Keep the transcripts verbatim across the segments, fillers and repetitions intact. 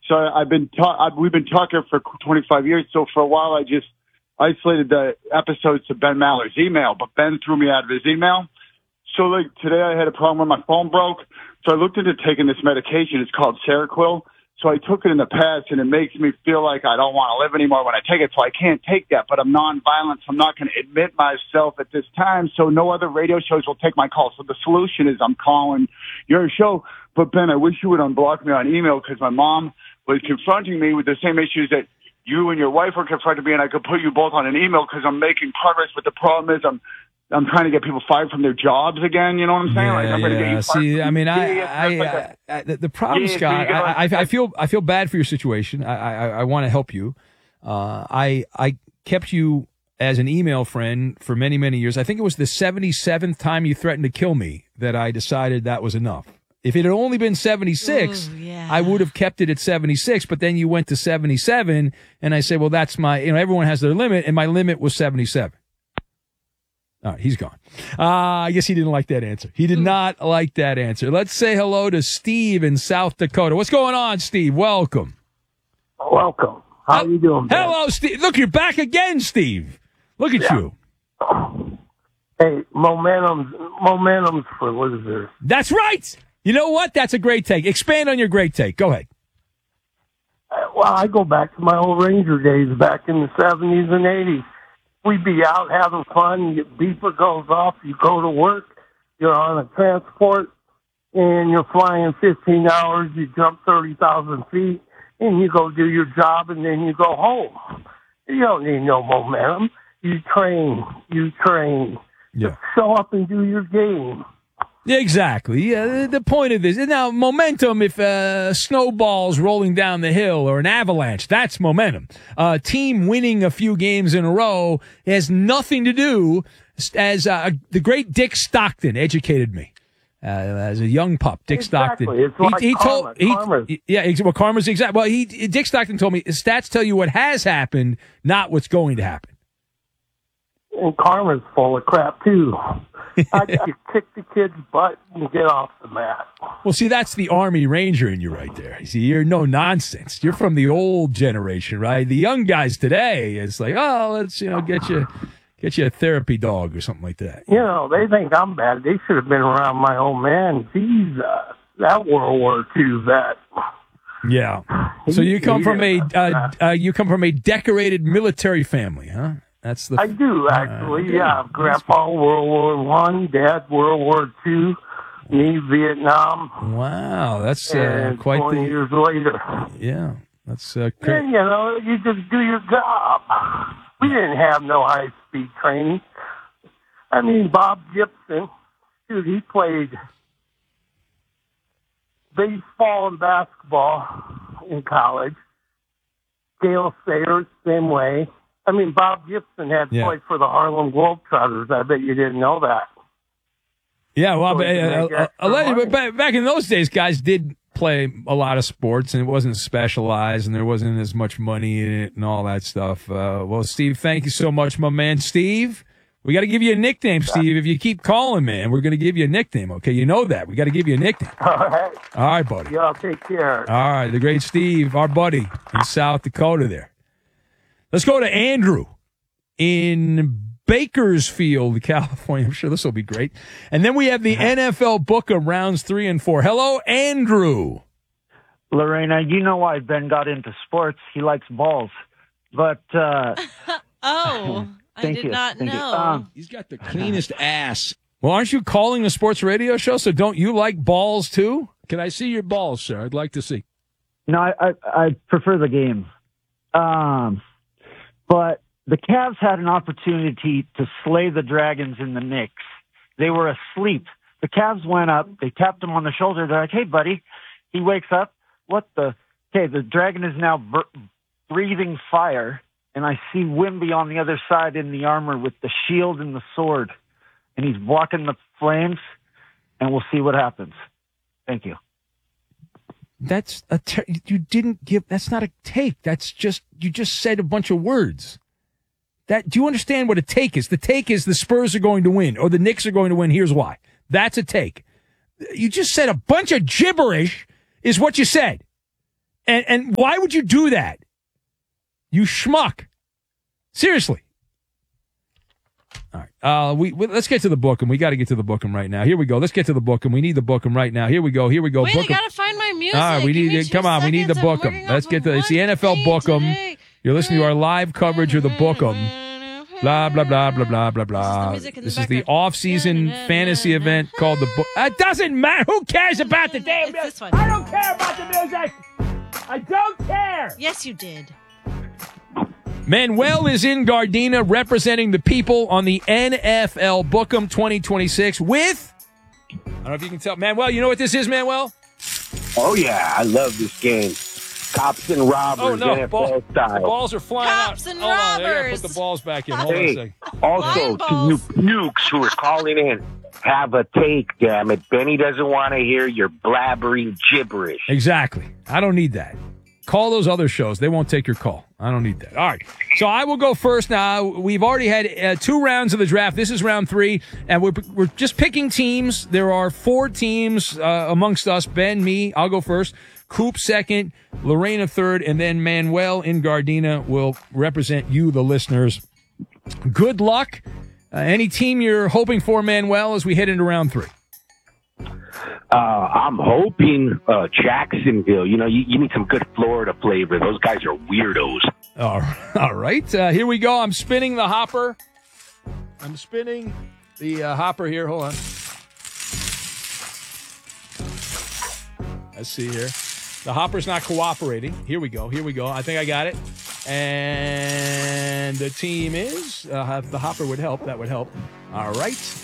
So I've been ta- I've, we've been talking for twenty-five years. So for a while, I just isolated the episodes to Ben Maller's email, but Ben threw me out of his email. So like today, I had a problem where my phone broke. So I looked into taking this medication. It's called Seroquel. So I took it in the past, and it makes me feel like I don't want to live anymore when I take it. So I can't take that, but I'm nonviolent, so I'm not going to admit myself at this time. So no other radio shows will take my call. So the solution is I'm calling your show. But Ben, I wish you would unblock me on email because my mom was confronting me with the same issues that you and your wife were confronting me, and I could put you both on an email because I'm making progress. But the problem is I'm I'm trying to get people fired from their jobs again. You know what I'm saying? Yeah, like, I'm yeah. Get you See, I mean, I, yeah, I, like I, I, the, the problem, yeah, Scott, so I, I, like, I feel, I feel bad for your situation. I, I, I want to help you. Uh, I, I kept you as an email friend for many, many years. I think it was the seventy-seventh time you threatened to kill me that I decided that was enough. If it had only been seventy-six, Ooh, yeah. I would have kept it at seventy-six, but then you went to seventy-seven, and I said, well, that's my, you know, everyone has their limit, and my limit was seventy-seven. All right, he's gone. Uh, I guess he didn't like that answer. He did not like that answer. Let's say hello to Steve in South Dakota. What's going on, Steve? Welcome. Welcome. How are you doing, Ben? Hello, Steve. Look, you're back again, Steve. Look at Yeah. you. Hey, momentum's, momentum's for losers. That's right. You know what? That's a great take. Expand on your great take. Go ahead. Uh, Well, I go back to my old Ranger days back in the seventies and eighties. We'd be out having fun. Your beeper goes off. You go to work. You're on a transport, and you're flying fifteen hours. You jump thirty thousand feet, and you go do your job, and then you go home. You don't need no momentum. You train. You train. Yeah. Show up and do your game. Exactly. Yeah, the- the point of this now, momentum. If uh, snowballs rolling down the hill or an avalanche, that's momentum. A uh, team winning a few games in a row has nothing to do. As uh, the great Dick Stockton educated me uh, as a young pup. Dick Exactly. Stockton. It's like he, he karma. told. He, Karma's- yeah. ex- Well, karma's exact. Well, he Dick Stockton told me stats tell you what has happened, not what's going to happen. And karma's full of crap, too. I got to kick the kid's butt and get off the mat. Well, see, that's the Army Ranger in you right there. You see, you're no nonsense. You're from the old generation, right? The young guys today, it's like, oh, let's, you know, get you get you a therapy dog or something like that. You know, they think I'm bad. They should have been around my old man. He's uh, that World War Two vet. Yeah. So you come from a uh, uh, you come from a decorated military family, huh? That's the. I do, actually, Uh, yeah. Grandpa, World War One, Dad, World War Two, me, Vietnam, Wow, that's uh, and quite twenty the. years later. Yeah, that's uh, And, cra- you know, you just do your job. We didn't have no high-speed training. I mean, Bob Gibson, dude, he played baseball and basketball in college. Dale Sayers, same way. I mean, Bob Gibson had Yeah. played for the Harlem Globetrotters. I bet you didn't know that. Yeah, well, So but, you can uh, make uh, extra allegedly, money. but back, back in those days, guys did play a lot of sports, and it wasn't specialized, and there wasn't as much money in it, and all that stuff. Uh, well, Steve, thank you so much, my man, Steve. We got to give you a nickname, Steve. If you keep calling, man, we're going to give you a nickname. Okay, you know that. We got to give you a nickname. All right. All right, buddy. Y'all take care. All right, the great Steve, our buddy in South Dakota. There. Let's go to Andrew in Bakersfield, California. I'm sure this will be great. And then we have the N F L book of rounds three and four. Hello, Andrew. Lorena, you know why Ben got into sports. He likes balls. But, uh, Oh, I Thank did you. not Thank you. know. Um, He's got the cleanest ass. Well, aren't you calling a sports radio show? So don't you like balls too? Can I see your balls, sir? I'd like to see. no, I, I, I prefer the game. Um, but the Cavs had an opportunity to slay the Dragons in the Knicks. They were asleep. The Cavs went up. They tapped him on the shoulder. They're like, hey, buddy. He wakes up. What the? Okay, the Dragon is now br- breathing fire. And I see Wimby on the other side in the armor with the shield and the sword. And he's blocking the flames. And we'll see what happens. Thank you. That's a ter- you didn't give. That's not a take. That's just you just said a bunch of words. That do you understand what a take is? The take is the Spurs are going to win or the Knicks are going to win. Here's why. That's a take. You just said a bunch of gibberish is what you said. And and why would you do that? You schmuck. Seriously. All right. Uh, we, we let's get to the book 'em. We got to get to the book 'em right now. Here we go. Let's get to the book 'em. We need the book 'em right now. Here we go. Here we go. Wait, book I gotta find my music. All right, we Give need me to two come on. We need the seconds. book I'm 'em. working Let's off get of to it's the one N F L thing book 'em. today. You're listening to our live coverage of the book 'em. Blah blah blah blah blah blah blah. music in the This is the background. off-season fantasy event called the book. It doesn't matter. Who cares about the damn It's music? this one. I don't care about the music. I don't care. Yes, you did. Manuel is in Gardena representing the people on the N F L Book'em twenty twenty-six with, I don't know if you can tell. Manuel, you know what this is, Manuel? Oh, yeah. I love this game. Cops and robbers, Oh, no. N F L Ball, the style. balls are flying Cops out. and Hold on. I got to robbers. put the balls back in. Hold on a Hey, second. also, Blind to you balls. nukes who are calling in, have a take, damn it. Benny doesn't want to hear your blabbering gibberish. Exactly. I don't need that. Call those other shows. They won't take your call. I don't need that. All right. So I will go first now. We've already had uh, two rounds of the draft. This is round three, and we're, we're just picking teams. There are four teams uh, amongst us. Ben, me, I'll go first. Coop second, Lorena third, and then Manuel in Gardena will represent you, the listeners. Good luck. Uh, any team you're hoping for, Manuel, as we head into round three? Uh, I'm hoping uh, Jacksonville. You know, you, you need some good Florida flavor. Those guys are weirdos. All right. All right. Uh, here we go. I'm spinning the hopper. I'm spinning the uh, hopper here. Hold on. Let's see here. The hopper's not cooperating. Here we go. Here we go. I think I got it. And the team is, uh, if the hopper would help, that would help. All right.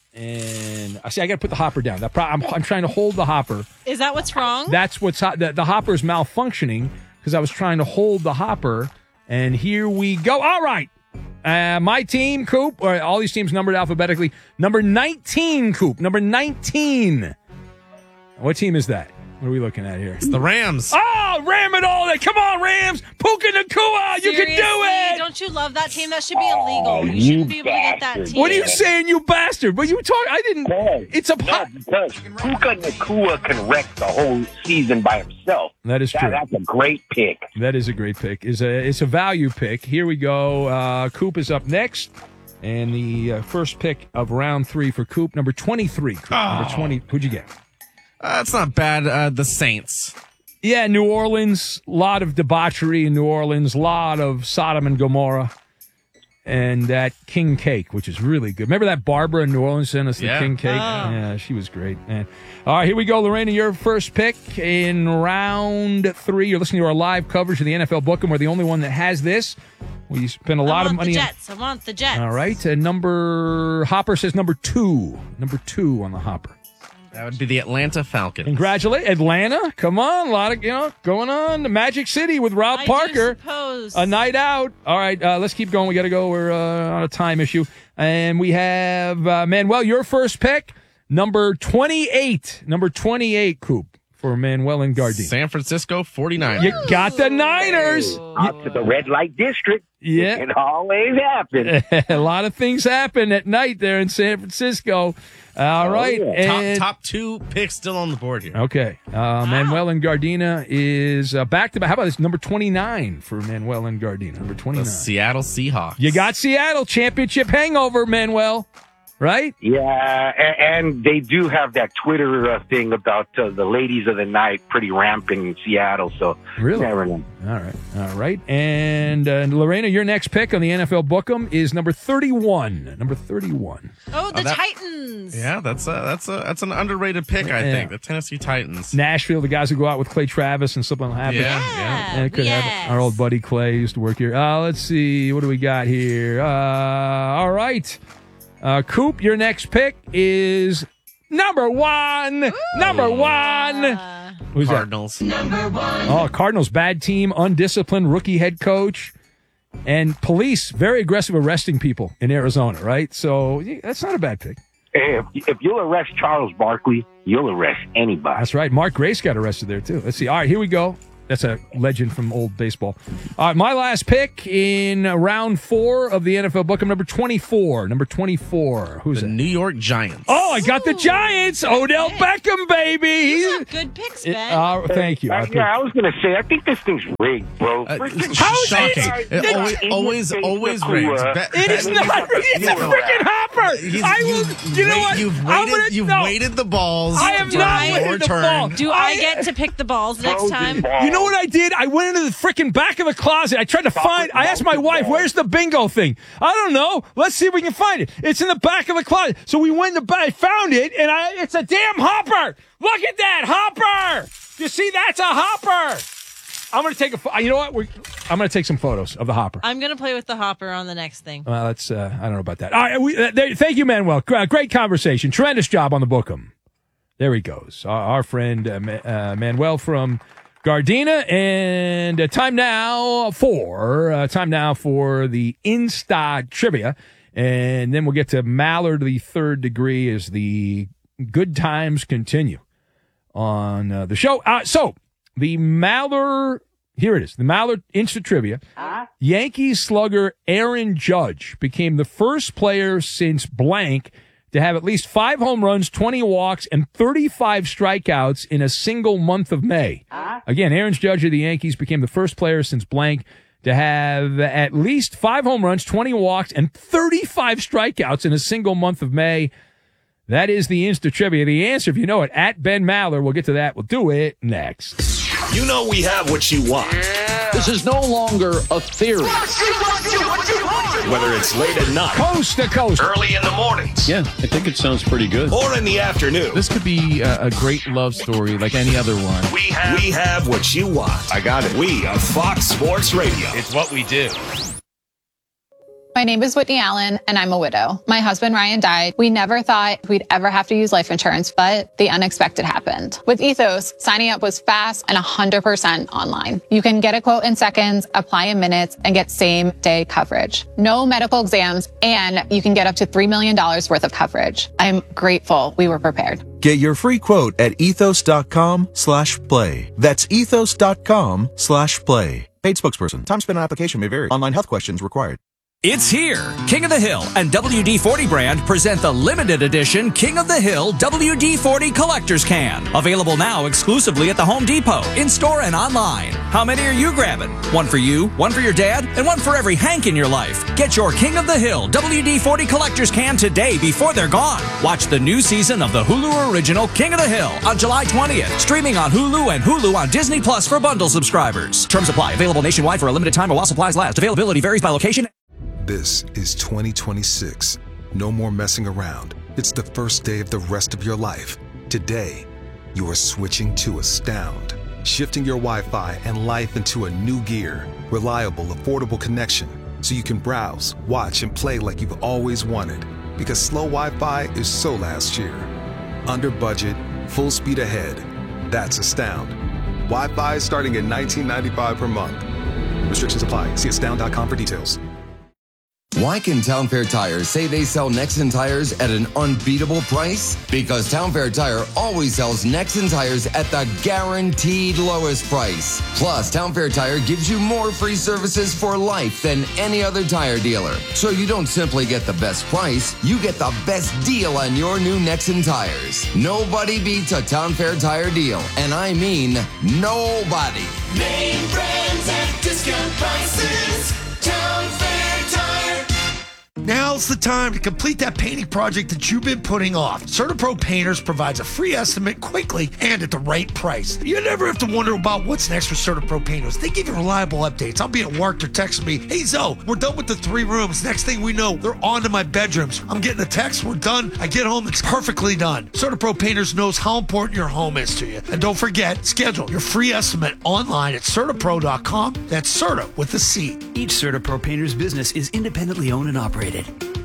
And I see, I got to put the hopper down. That pro- I'm, I'm trying to hold the hopper. Is that what's wrong? That's what's ho- the, the hopper's malfunctioning because I was trying to hold the hopper. And here we go. All right. Uh, my team, Coop, or all these teams numbered alphabetically. Number nineteen, Coop. Number nineteen. What team is that? What are we looking at here? It's the Rams. Oh, Ram it all day. Come on, Rams. Puka Nakua. You can do Seriously? it. Don't you love that team? That should be illegal. Oh, you you shouldn't be able to get that bastard. team. What are you saying, you bastard? But you talk. I didn't. Yes. It's a No, pot. because Puka Nakua can wreck the whole season by himself. That is That, true. that's a great pick. That is a great pick. Is a it's a value pick. Here we go. Uh, Coop is up next, and the uh, first pick of round three for Coop, number twenty-three. Coop, Number twenty. Who'd you get? Uh, that's not bad. Uh, the Saints. Yeah, New Orleans. A lot of debauchery in New Orleans. A lot of Sodom and Gomorrah, and that king cake, which is really good. Remember that Barbara in New Orleans sent us the Yeah. king cake? Oh. Yeah, she was great, man. All right, here we go, Lorena. Your first pick in round three. You're listening to our live coverage of the N F L Book'em. We're the only one that has this. We spend a I lot want of money the on. Jets. I want the Jets. All right, and number Hopper says number two, number two on the Hopper. That would be the Atlanta Falcons. Congratulate Atlanta! Come on, a lot of you know going on. The Magic City with Rob I do Parker, suppose. a night out. All right, uh, let's keep going. We got to go. We're uh, on a time issue, and we have uh, Manuel. Your first pick, number twenty-eight, number twenty-eight, Coop for Manuel and Gardena. San Francisco forty-niners. You got the Niners. Out to the red light district. Yeah. It always happens. A lot of things happen at night there in San Francisco. All right. yeah. Top, and- top two picks still on the board here. Okay. Uh, Manuel and Gardena is uh, back to back. How about this? Number twenty-nine for Manuel and Gardena. Number The twenty-nine. Seattle Seahawks. You got Seattle championship hangover, Manuel. Right? Yeah, and, and they do have that Twitter uh, thing about uh, the ladies of the night pretty rampant in Seattle, so Really? never know. All right. All right. And uh, Lorena, your next pick on the N F L Book'em is number thirty-one. Number thirty-one. Oh, the Oh, that- Titans. Yeah, that's a, that's a that's an underrated pick, I Yeah. think. The Tennessee Titans. Nashville, the guys who go out with Clay Travis and something will happen. Yeah, Yeah. And it could yes. have our old buddy Clay used to work here. Uh, let's see. What do we got here? Uh, all right. Uh, Coop, your next pick is number one. Number one. Uh, Who's Cardinals. that? Oh, Cardinals, bad team, undisciplined rookie head coach, and police very aggressive arresting people in Arizona, right? So yeah, that's not a bad pick. Hey, if, if you'll arrest Charles Barkley, you'll arrest anybody. That's right. Mark Grace got arrested there, too. Let's see. All right, here we go. That's a legend from old baseball. All right, my last pick in round four of the N F L book. I'm number twenty-four. Number twenty-four. Who's The that? New York Giants. Oh, I got the Giants. Odell Beckham, baby. You He's- got good picks, It- Ben. uh, thank you. I Uh, appreciate- yeah, I was going to say, I think this thing's rigged, bro. Uh, Freaking- How is shocking. it? It It- always, always, always rings. Be- It is Ben- not. It's a freaking hopper. He's- I will. you've You know wait- what? You've I'm waited. gonna- you've no. waited the balls. I have for not your waited the turn. ball. Do I, I- get to pick the balls next time? You know what I did? I went into the freaking back of the closet. I tried to find. I asked my wife, "Where's the bingo thing?" I don't know. Let's see if we can find it. It's in the back of the closet. So we went in the back. I found it, and I, it's a damn hopper. Look at that hopper. You see, that's a hopper. I'm gonna take a. pho- You know what? We're, I'm gonna take some photos of the hopper. I'm going to play with the hopper on the next thing. Well, that's. Uh, I don't know about that. All right. We, uh, there, thank you, Manuel. Great, great conversation. Tremendous job on the Bookham. There he goes. Our, our friend uh, Ma- uh, Manuel from Gardena, and uh, time now for uh, time now for the Insta trivia, and then we'll get to Mallard the third degree as the good times continue on uh, the show. Uh, so the Mallard, here it is, the Mallard Insta trivia. Yankees slugger Aaron Judge became the first player since blank to have at least five home runs, twenty walks, and thirty-five strikeouts in a single month of May. Again, Aaron Judge of the Yankees became the first player since blank to have at least five home runs, twenty walks, and thirty-five strikeouts in a single month of May. That is the Insta Trivia. The answer, if you know it, at Ben Maller. We'll get to that. We'll do it next. You know we have what you want. This is no longer a theory. Whether it's late at night, Coast to coast. early in the mornings, Yeah, I think it sounds pretty good. or in the afternoon, This could be a, a great love story like any other one. we have, we have what you want. I got it. We are Fox Sports Radio. It's what we do. My name is Whitney Allen, and I'm a widow. My husband, Ryan, died. We never thought we'd ever have to use life insurance, but the unexpected happened. With Ethos, signing up was fast and one hundred percent online. You can get a quote in seconds, apply in minutes, and get same-day coverage. No medical exams, and you can get up to three million dollars worth of coverage. I'm grateful we were prepared. Get your free quote at ethos.com slash play. That's ethos.com slash play. Paid spokesperson. Time spent on application may vary. Online health questions required. It's here. King of the Hill and W D forty brand present the limited edition King of the Hill W D forty Collector's Can. Available now exclusively at the Home Depot, in-store and online. How many are you grabbing? One for you, one for your dad, and one for every Hank in your life. Get your King of the Hill W D forty Collector's Can today before they're gone. Watch the new season of the Hulu original King of the Hill on July twentieth. Streaming on Hulu and Hulu on Disney Plus for bundle subscribers. Terms apply. Available nationwide for a limited time or while supplies last. Availability varies by location. This is twenty twenty-six. No more messing around. It's the first day of the rest of your life. Today, you are switching to Astound, shifting your Wi-Fi and life into a new gear. Reliable, affordable connection, so you can browse, watch, and play like you've always wanted. Because slow Wi-Fi is so last year. Under budget, full speed ahead. That's Astound. Wi-Fi starting at nineteen ninety-five per month. Restrictions apply. See astound dot com for details. Why can Town Fair Tires say they sell Nexen tires at an unbeatable price? Because Town Fair Tire always sells Nexen tires at the guaranteed lowest price. Plus, Town Fair Tire gives you more free services for life than any other tire dealer. So you don't simply get the best price, you get the best deal on your new Nexen tires. Nobody beats a Town Fair Tire deal, and I mean nobody. Name brands at discount prices. Town Fair Tire. Now's the time to complete that painting project that you've been putting off. CertaPro Painters provides a free estimate quickly and at the right price. You never have to wonder about what's next for CertaPro Painters. They give you reliable updates. I'll be at work, they're texting me, hey Zoe, we're done with the three rooms. Next thing we know, they're on to my bedrooms. I'm getting a text, we're done. I get home, it's perfectly done. CertaPro Painters knows how important your home is to you. And don't forget, schedule your free estimate online at CertaPro dot com. That's Certa with a C. Each CertaPro Painters business is independently owned and operated.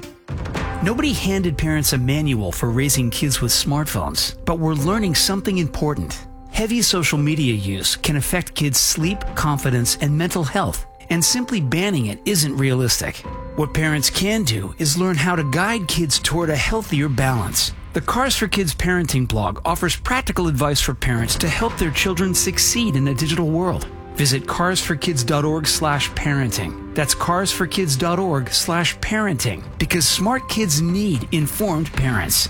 Nobody handed parents a manual for raising kids with smartphones, but we're learning something important. Heavy social media use can affect kids' sleep, confidence, and mental health, and simply banning it isn't realistic. What parents can do is learn how to guide kids toward a healthier balance. The Cars for Kids parenting blog offers practical advice for parents to help their children succeed in a digital world. Visit carsforkids.org slash parenting. That's carsforkids.org slash parenting, because smart kids need informed parents.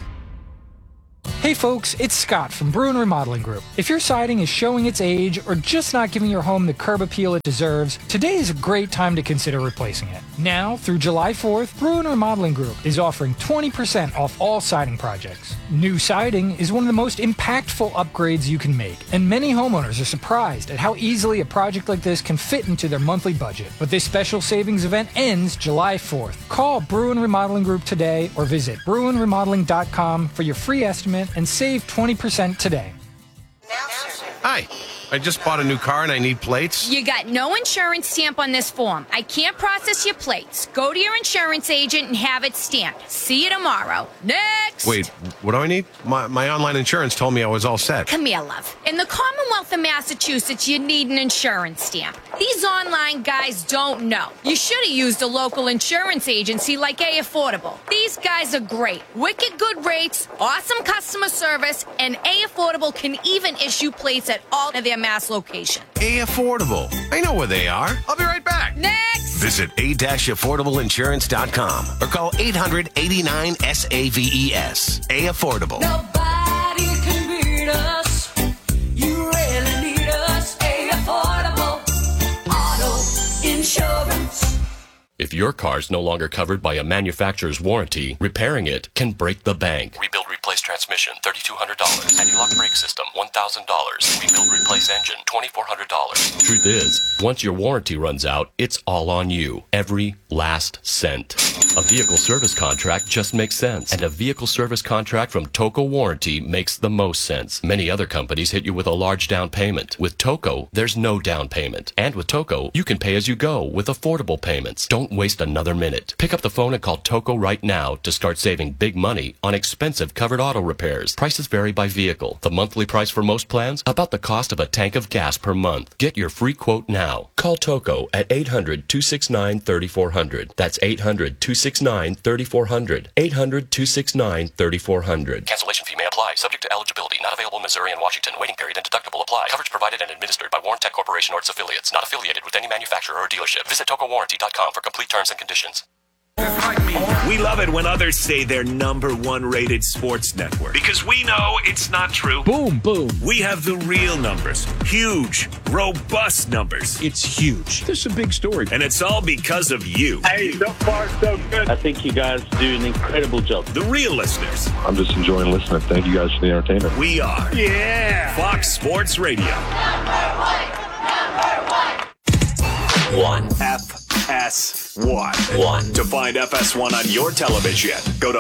Hey folks, it's Scott from Bruin Remodeling Group. If your siding is showing its age or just not giving your home the curb appeal it deserves, today is a great time to consider replacing it. Now, through July fourth, Bruin Remodeling Group is offering twenty percent off all siding projects. New siding is one of the most impactful upgrades you can make, and many homeowners are surprised at how easily a project like this can fit into their monthly budget. But this special savings event ends July fourth. Call Bruin Remodeling Group today or visit bruin remodeling dot com for your free estimate and save twenty percent today. Hi, I just bought a new car and I need plates. You got no insurance stamp on this form. I can't process your plates. Go to your insurance agent and have it stamped. See you tomorrow. Next! Wait, what do I need? My, my online insurance told me I was all set. Come here, love. In the Commonwealth of Massachusetts, you need an insurance stamp. These online guys don't know. You should have used a local insurance agency like A Affordable. These guys are great. Wicked good rates, awesome customer service, and A Affordable can even issue plates at all of their Mass locations. A Affordable. I know where they are. I'll be right back. Next! Visit a dash affordable insurance dot com or call eight hundred eighty-nine S A V E S. A Affordable. Nobody can beat us. You really need us. A Affordable Auto Insurance. If your car's no longer covered by a manufacturer's warranty, repairing it can break the bank. Rebuild, replace transmission, three thousand two hundred dollars. Anti-lock brake system, one thousand dollars. Rebuild, replace engine, two thousand four hundred dollars. Truth is, once your warranty runs out, it's all on you. Every last cent. A vehicle service contract just makes sense. And a vehicle service contract from Toco Warranty makes the most sense. Many other companies hit you with a large down payment. With Toco, there's no down payment. And with Toco, you can pay as you go with affordable payments. Don't waste another minute. Pick up the phone and call Toco right now to start saving big money on expensive covered auto repairs. Prices vary by vehicle. The monthly price for most plans, about the cost of a tank of gas per month. Get your free quote now. Call Toco at eight hundred, two six nine, three four zero zero. That's eight hundred, two six nine, three four zero zero. eight hundred, two six nine, three four zero zero. Cancellation fee may apply. Subject to eligibility. Not available in Missouri and Washington. Waiting period and deductible apply. Coverage provided and administered by Warrantech Corporation or its affiliates. Not affiliated with any manufacturer or dealership. Visit toco warranty dot com for complete terms and conditions. We love it when others say they're number one rated sports network because we know it's not true. Boom, boom. We have the real numbers. Huge, robust numbers. It's huge. This is a big story. And it's all because of you. Hey, so far so good. I think you guys do an incredible job. The real listeners. I'm just enjoying listening. Thank you guys for the entertainment. We are. Yeah. Fox Sports Radio. One. F S one. One. To find F S one on your television, go to